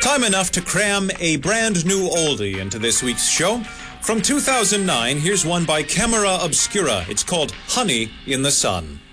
Time enough to cram a brand new oldie into this week's show. From 2009, here's one by Camera Obscura. It's called Honey in the Sun.